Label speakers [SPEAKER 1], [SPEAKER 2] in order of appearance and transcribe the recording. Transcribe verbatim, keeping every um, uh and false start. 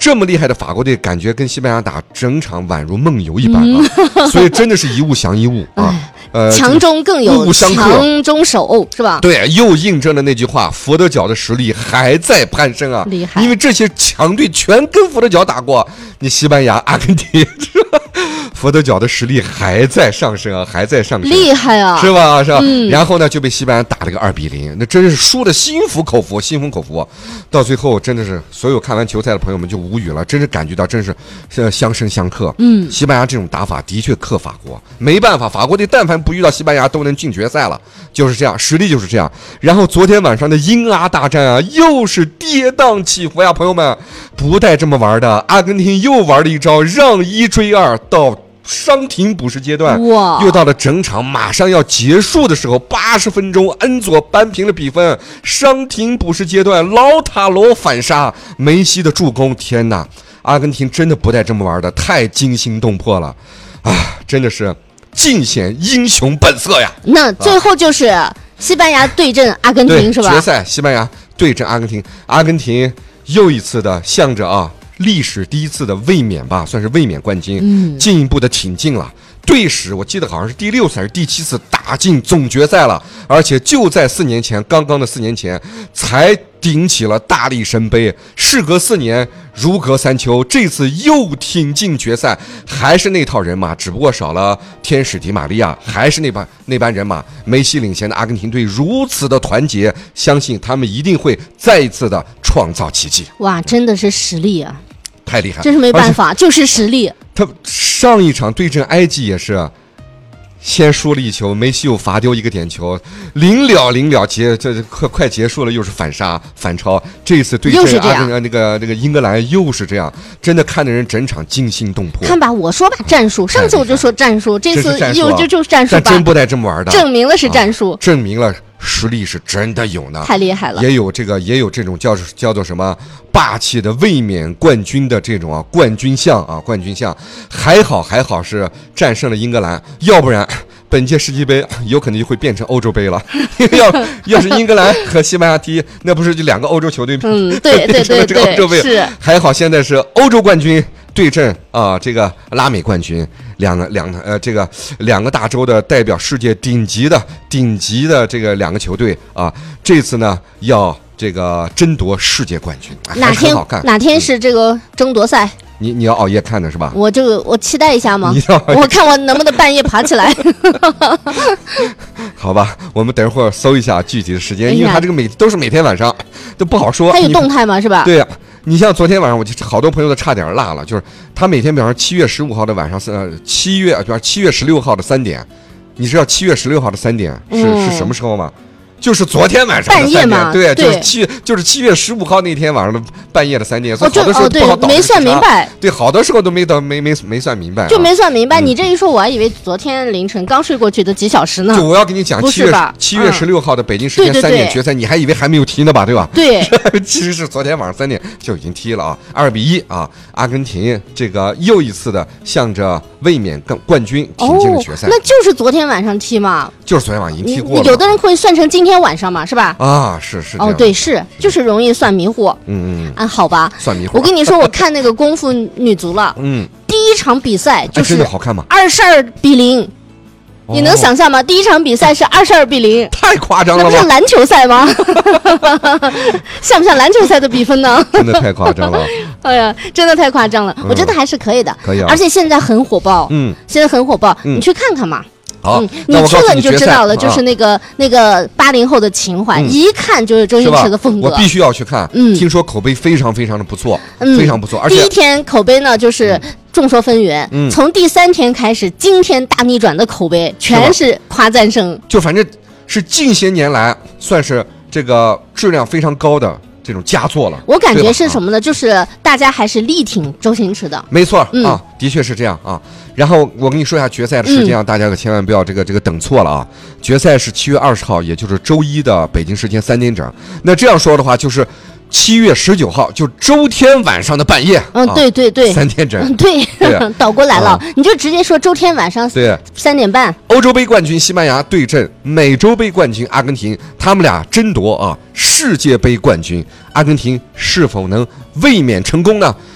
[SPEAKER 1] 这么厉害的法国队，感觉跟西班牙打整场宛如梦游一般啊，嗯、所以真的是一物降一物啊。
[SPEAKER 2] 呃，强中更有强中手是吧？
[SPEAKER 1] 对，又印证了那句话，佛得角的实力还在攀升啊！
[SPEAKER 2] 厉害，
[SPEAKER 1] 因为这些强队全跟佛得角打过，你西班牙、阿根廷是吧？佛得角的实力还在上升啊，还在上升，
[SPEAKER 2] 厉害啊，
[SPEAKER 1] 是吧？是吧？
[SPEAKER 2] 嗯、
[SPEAKER 1] 然后呢，就被西班牙打了个二比零，那真是输的心服口服，心服口服。到最后，真的是所有看完球赛的朋友们就无语了，真是感觉到真是呃相生相克。
[SPEAKER 2] 嗯，
[SPEAKER 1] 西班牙这种打法的确克法国，没办法，法国队但凡不遇到西班牙都能进决赛了，就是这样，实力就是这样。然后昨天晚上的英阿大战啊，又是跌宕起伏呀，朋友们，不带这么玩的。阿根廷又玩了一招让一追二，到伤停补时阶段，
[SPEAKER 2] 哇！
[SPEAKER 1] 又到了整场马上要结束的时候，八十分钟，恩佐扳平了比分。伤停补时阶段，老塔罗反杀，梅西的助攻，天哪！阿根廷真的不带这么玩的，太惊心动魄了啊！真的是尽显英雄本色呀。
[SPEAKER 2] 那最后就是西班牙对阵阿根廷、啊、是吧？
[SPEAKER 1] 决赛西班牙对阵阿根廷，阿根廷又一次的向着啊历史第一次的卫冕吧，算是卫冕冠军，
[SPEAKER 2] 嗯，
[SPEAKER 1] 进一步的挺进了。队史我记得好像是第六次还是第七次打进总决赛了，而且就在四年前，刚刚的四年前才顶起了大力神杯，事隔四年如隔三秋，这次又挺进决赛，还是那套人马，只不过少了天使迪玛利亚，还是那班那班人马。梅西领衔的阿根廷队如此的团结，相信他们一定会再一次的创造奇迹。
[SPEAKER 2] 哇，真的是实力啊！
[SPEAKER 1] 太厉害，
[SPEAKER 2] 真是没办法，就是实力。
[SPEAKER 1] 他上一场对阵埃及也是先输了一球，梅西又罚丢一个点球，临了临了结这快快结束了，又是反杀反超。这次对阵阿根那个那个英格兰又是这样，真的看的人整场惊心动魄。
[SPEAKER 2] 看吧，我说吧，战术，上次我就说战术，这次又就就战术吧，
[SPEAKER 1] 但真不带这么玩的，
[SPEAKER 2] 证明了是战术，
[SPEAKER 1] 啊、证明了。实力是真的有呢，
[SPEAKER 2] 太厉害了！
[SPEAKER 1] 也有这个，也有这种叫叫做什么霸气的卫冕冠军的这种啊冠军相啊冠军相，还好还好是战胜了英格兰，要不然本届世界杯有可能就会变成欧洲杯了。要要是英格兰和西班牙踢，那不是就两个欧洲球队
[SPEAKER 2] 嗯对对对
[SPEAKER 1] 这个欧洲杯？
[SPEAKER 2] 是
[SPEAKER 1] 还好现在是欧洲冠军对阵啊、呃、这个拉美冠军。两个两呃，这个两个大洲的代表世界顶级的顶级的这个两个球队啊，这次呢要这个争夺世界冠军，
[SPEAKER 2] 哪天
[SPEAKER 1] 好看
[SPEAKER 2] 哪天是这个争夺赛？
[SPEAKER 1] 你你要熬夜看的是吧？
[SPEAKER 2] 我就我期待一下嘛，
[SPEAKER 1] 我
[SPEAKER 2] 看我能不能半夜爬起来。
[SPEAKER 1] 好吧，我们等会儿搜一下具体的时间，因为他这个每都是每天晚上都不好说。
[SPEAKER 2] 它有动态吗？是吧？
[SPEAKER 1] 对呀、啊。你像昨天晚上，我就好多朋友都差点落了，就是他每天，比方说七月十五号的晚上，呃，七月，比方七月十六号的三点，你知道七月十六号的三点是、嗯、是什么时候吗？就是昨天晚上的三点，
[SPEAKER 2] 半夜嘛，
[SPEAKER 1] 对，就是七月，就是七月十五号那天晚上的半夜的三点，所以好多时候
[SPEAKER 2] 不好
[SPEAKER 1] 倒、
[SPEAKER 2] 哦、没算明白，
[SPEAKER 1] 对，好多时候都没到没没没算明白、啊，
[SPEAKER 2] 就没算明白。嗯、你这一说，我还以为昨天凌晨刚睡过去的几小时呢。
[SPEAKER 1] 就我要跟你讲，七月七月十六号的北京时间三点决赛，你还以为还没有踢呢吧？对吧？
[SPEAKER 2] 对，
[SPEAKER 1] 其实是昨天晚上三点就已经踢了啊，二比一啊，阿根廷这个又一次的向着卫冕冠军挺进了决赛、
[SPEAKER 2] 哦。那就是昨天晚上踢嘛，
[SPEAKER 1] 就是昨天晚上已经踢过了。
[SPEAKER 2] 有的人会算成今天晚上嘛，是吧？
[SPEAKER 1] 啊，是是
[SPEAKER 2] 哦，对，是就是容易算迷糊，
[SPEAKER 1] 嗯嗯
[SPEAKER 2] 啊，好吧，
[SPEAKER 1] 算迷糊。
[SPEAKER 2] 我跟你说，我看那个功夫女足了，
[SPEAKER 1] 嗯，
[SPEAKER 2] 第一场比赛就是
[SPEAKER 1] 真的好看吗？
[SPEAKER 2] 二十二比零，你能想象吗？第一场比赛是二十二比零，
[SPEAKER 1] 太夸张了吧？
[SPEAKER 2] 那不是篮球赛吗？像不像篮球赛的比分呢？
[SPEAKER 1] 真的太夸张了！
[SPEAKER 2] 哎呀，真的太夸张了，我觉得还是可以的，
[SPEAKER 1] 可以啊，
[SPEAKER 2] 而且现在很火爆，
[SPEAKER 1] 嗯，
[SPEAKER 2] 现在很火爆，你去看看嘛。
[SPEAKER 1] 好，
[SPEAKER 2] 嗯，你去了你就知道了，就是那个那个八零后的情怀，一看就是周星驰的风格。
[SPEAKER 1] 我必须要去看，
[SPEAKER 2] 嗯，
[SPEAKER 1] 听说口碑非常非常的不错，
[SPEAKER 2] 嗯，
[SPEAKER 1] 非常不错。而且
[SPEAKER 2] 第一天口碑呢，就是众说纷纭，
[SPEAKER 1] 嗯，
[SPEAKER 2] 从第三天开始，惊天大逆转的口碑全是夸赞声，
[SPEAKER 1] 就反正是近些年来算是这个质量非常高的这种佳作了。
[SPEAKER 2] 我感觉是什么呢？就是大家还是力挺周星驰的。
[SPEAKER 1] 没错、
[SPEAKER 2] 嗯、
[SPEAKER 1] 啊，的确是这样啊。然后我跟你说一下决赛的时间啊，嗯、大家可千万不要这个这个等错了啊。决赛是七月二十号，也就是周一的北京时间三点整。那这样说的话，就是七月十九号，就周天晚上的半夜。
[SPEAKER 2] 嗯，对对对，
[SPEAKER 1] 三点整。
[SPEAKER 2] 嗯、对，
[SPEAKER 1] 对
[SPEAKER 2] 倒过来了、
[SPEAKER 1] 啊，
[SPEAKER 2] 你就直接说周天晚上
[SPEAKER 1] 对
[SPEAKER 2] 三点半。
[SPEAKER 1] 欧洲杯冠军西班牙对阵美洲杯冠军阿根廷，他们俩争夺啊世界杯冠军，阿根廷是否能卫冕成功呢？